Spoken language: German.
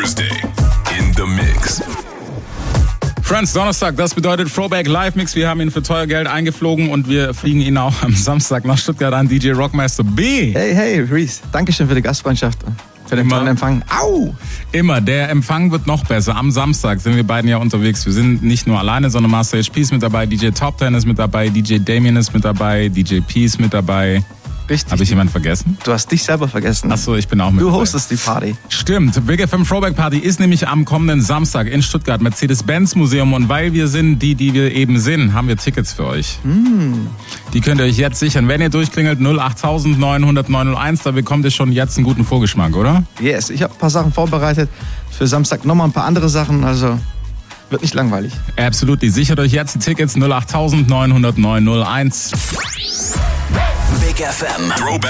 Thursday in the Mix. Friends, Donnerstag, das bedeutet Throwback Live Mix. Wir haben ihn für teuer Geld eingeflogen und wir fliegen ihn auch am Samstag nach Stuttgart an. DJ Rockmaster B. Hey, Reese. Dankeschön für die Gastfreundschaft. Für den tollen Empfang. Au! Immer, der Empfang wird noch besser. Am Samstag sind wir beiden ja unterwegs. Wir sind nicht nur alleine, sondern Master HP ist mit dabei, DJ Top 10 ist mit dabei, DJ Damien ist mit dabei, DJ P ist mit dabei. Richtig. Habe ich jemanden vergessen? Du hast dich selber vergessen. Achso, ich bin auch mit Du dabei. hostest die Party. Stimmt. Big FM Throwback Party ist nämlich am kommenden Samstag in Stuttgart, Mercedes-Benz Museum. Und weil wir sind, die wir eben sind, haben wir Tickets für euch. Die könnt ihr euch jetzt sichern. Wenn ihr durchklingelt, 08000 900 901, da bekommt ihr schon jetzt einen guten Vorgeschmack, oder? Yes, ich habe ein paar Sachen vorbereitet. Für Samstag nochmal ein paar andere Sachen, also wird nicht langweilig. Absolut. Sichert euch jetzt die Tickets 08000 900 901. Big FM. Throwback.